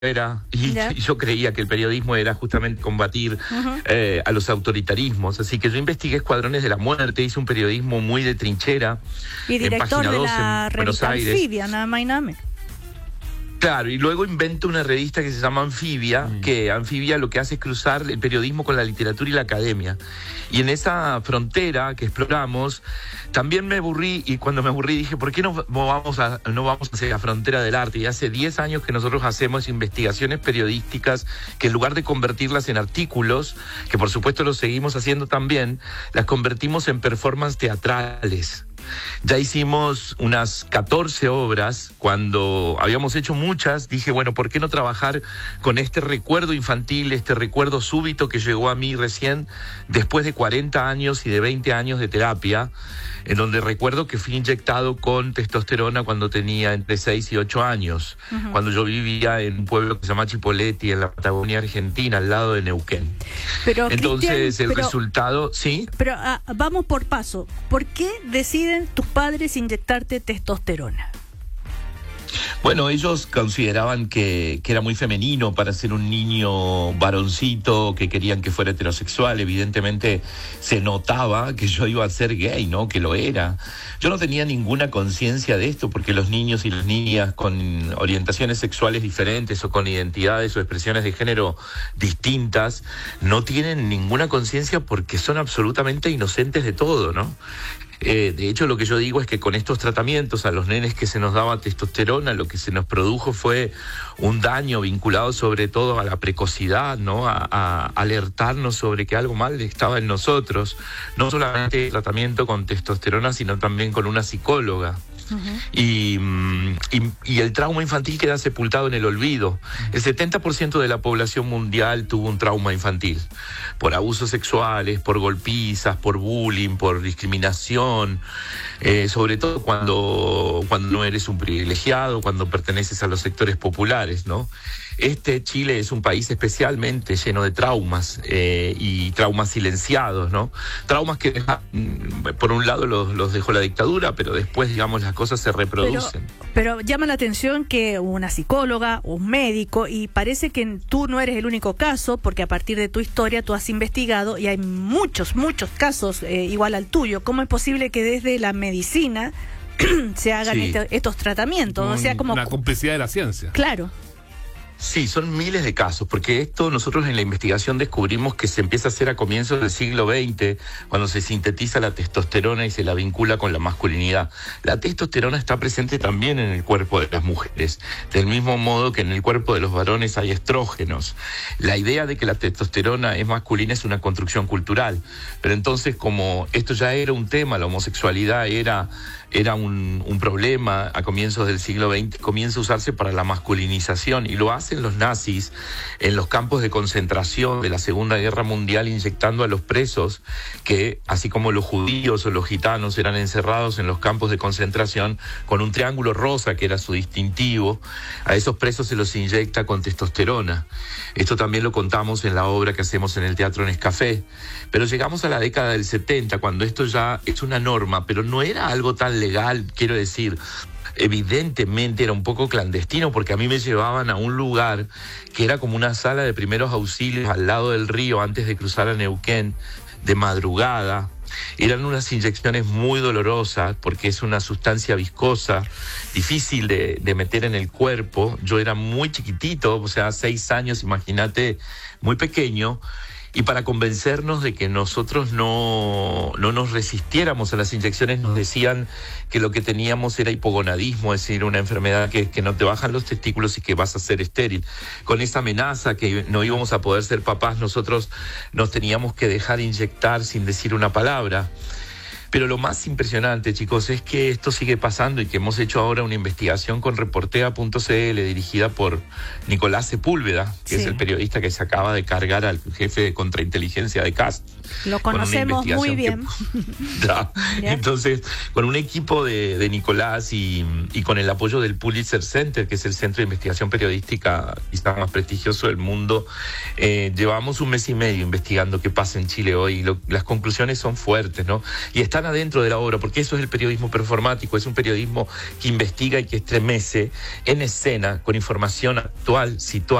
era, y yo creía que el periodismo era justamente combatir a los autoritarismos, así que yo investigué Escuadrones de la Muerte, hice un periodismo muy de trinchera, y director de la revista Anfibia, nada más y nada menos. Claro, y luego invento una revista que se llama Anfibia, que Anfibia lo que hace es cruzar el periodismo con la literatura y la academia. Y en esa frontera que exploramos, también me aburrí, y cuando me aburrí dije, ¿por qué no vamos hacia la frontera del arte? Y hace 10 años que nosotros hacemos investigaciones periodísticas que en lugar de convertirlas en artículos, que por supuesto lo seguimos haciendo también, las convertimos en performances teatrales. Ya hicimos unas 14 obras. Cuando habíamos hecho muchas, dije, bueno, ¿por qué no trabajar con este recuerdo infantil, este recuerdo súbito que llegó a mí recién después de 40 años y de 20 años de terapia, en donde recuerdo que fui inyectado con testosterona cuando tenía entre 6 y 8 años, cuando yo vivía en un pueblo que se llama Chipoleti, en la Patagonia Argentina, al lado de Neuquén. Pero, entonces, resultado, ¿sí? Pero vamos por paso. ¿Por qué deciden tus padres inyectarte testosterona? Bueno, ellos consideraban que era muy femenino para ser un niño varoncito, que querían que fuera heterosexual. Evidentemente se notaba que yo iba a ser gay, ¿no? Que lo era. Yo no tenía ninguna conciencia de esto, porque los niños y las niñas con orientaciones sexuales diferentes o con identidades o expresiones de género distintas no tienen ninguna conciencia porque son absolutamente inocentes de todo, ¿no? De hecho, lo que yo digo es que con estos tratamientos a los nenes que se nos daba testosterona, lo que se nos produjo fue un daño vinculado sobre todo a la precocidad, ¿no? A alertarnos sobre que algo mal estaba en nosotros. No solamente el tratamiento con testosterona, sino también con una psicóloga. Y el trauma infantil queda sepultado en el olvido. El 70% de la población mundial tuvo un trauma infantil, por abusos sexuales, por golpizas, por bullying, por discriminación, sobre todo cuando no eres un privilegiado, cuando perteneces a los sectores populares, ¿no? Chile es un país especialmente lleno de traumas y traumas silenciados, ¿no? Traumas que por un lado los dejó la dictadura, pero después, digamos, las cosas se reproducen. Pero llama la atención que una psicóloga, un médico, y parece que tú no eres el único caso, porque a partir de tu historia tú has investigado y hay muchos casos igual al tuyo. ¿Cómo es posible que desde la medicina se hagan estos tratamientos? O sea, como una complicidad de la ciencia. Claro. Sí, son miles de casos, porque esto nosotros en la investigación descubrimos que se empieza a hacer a comienzos del siglo XX, cuando se sintetiza la testosterona y se la vincula con la masculinidad. La testosterona está presente también en el cuerpo de las mujeres, del mismo modo que en el cuerpo de los varones hay estrógenos. La idea de que la testosterona es masculina es una construcción cultural, pero entonces como esto ya era un tema, la homosexualidad era un problema a comienzos del siglo XX, comienza a usarse para la masculinización, y lo hacen los nazis en los campos de concentración de la Segunda Guerra Mundial, inyectando a los presos que, así como los judíos o los gitanos eran encerrados en los campos de concentración con un triángulo rosa que era su distintivo, a esos presos se los inyecta con testosterona. Esto también lo contamos en la obra que hacemos en el Teatro Nescafé. Pero llegamos a la década del 70, cuando esto ya es una norma, pero no era algo tan legal, quiero decir. Evidentemente era un poco clandestino, porque a mí me llevaban a un lugar que era como una sala de primeros auxilios al lado del río antes de cruzar a Neuquén, de madrugada. Eran unas inyecciones muy dolorosas porque es una sustancia viscosa, difícil de meter en el cuerpo. Yo era muy chiquitito, o sea, 6 años, imagínate, muy pequeño. Y para convencernos de que nosotros no nos resistiéramos a las inyecciones, nos decían que lo que teníamos era hipogonadismo, es decir, una enfermedad que no te bajan los testículos y que vas a ser estéril. Con esa amenaza que no íbamos a poder ser papás, nosotros nos teníamos que dejar inyectar sin decir una palabra. Pero lo más impresionante, chicos, es que esto sigue pasando y que hemos hecho ahora una investigación con Reportea.cl dirigida por Nicolás Sepúlveda, que es el periodista que se acaba de cargar al jefe de contrainteligencia de CAST. Lo conocemos muy bien. Entonces, con un equipo de Nicolás y con el apoyo del Pulitzer Center, que es el centro de investigación periodística quizás más prestigioso del mundo, llevamos 1 mes y medio investigando qué pasa en Chile hoy. Las conclusiones son fuertes, ¿no? Y está están adentro de la obra, porque eso es el periodismo performático, es un periodismo que investiga y que estremece en escena, con información actual, situada.